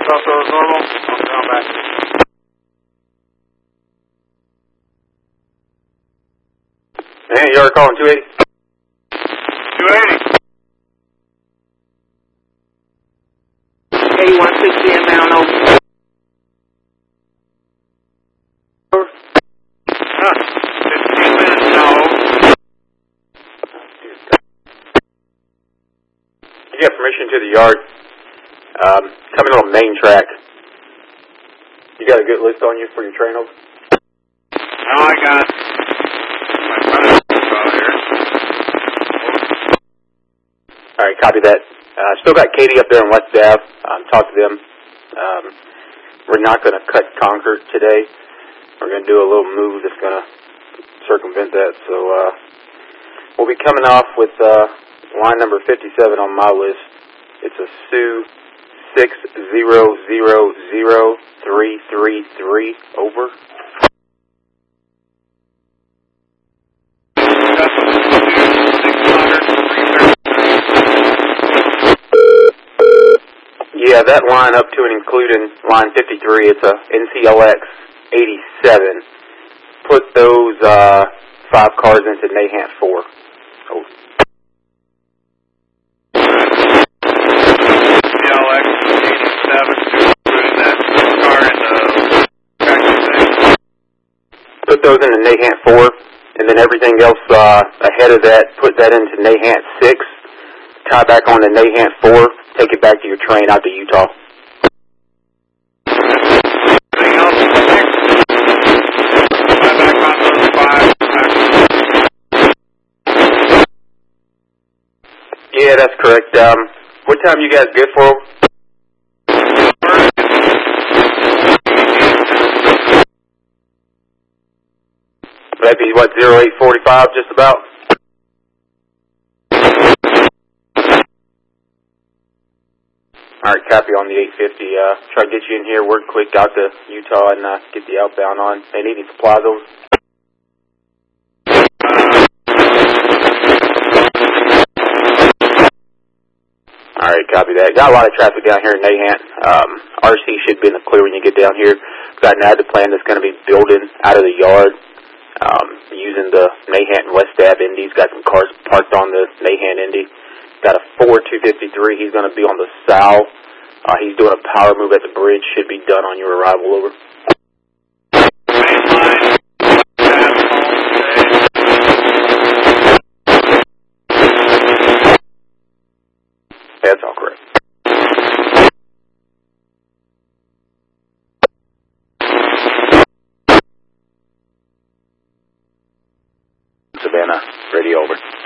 Also is normal. I'm going back. Hey, you are calling 280? 280. 8160 inbound over. Huh. 15 minutes now. You got permission to the yard. Coming on main track. You got a good list on you for your train over? Now I got my brother out here. Alright, copy that. Still got Katie up there in West Ave. Talk to them. We're not going to cut Concord today. We're going to do a little move that's going to circumvent that. So we'll be coming off with line number 57 on my list. It's a Sioux 6000333 over. Yeah, that line up to and including line 53, it's a NCLX 87. Put those 5 cars into Nahant 4. Oh. NCLX 87, putting that car in the practice thing. Put those into Nahant 4, and then everything else ahead of that, put that into Nahant 6. Tie back on to Nahant 4. Take it back to your train out to Utah. Anything else? Tie back on those 5. Yeah, that's correct. What time you guys good for? That'd be, what, 0845 just about? Alright, copy on the 850. Try to get you in here, work quick out to Utah and get the outbound on. They need any supplies over? Alright, copy that. Got a lot of traffic down here in Nahant. RC should be in the clear when you get down here. Got an additive plan that's going to be building out of the yard using the Nahant and West Ave Indies. Got some cars parked on the Nahant Indy. Got a Ford 253. He's going to be on the south. He's doing a power move at the bridge. Should be done on your arrival over. That's all correct. Savannah, ready over.